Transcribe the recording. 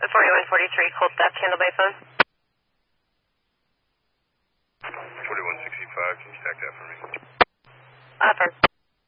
The 4143, cold theft, handled by phone. 4165, can you stack that for me? Affirm.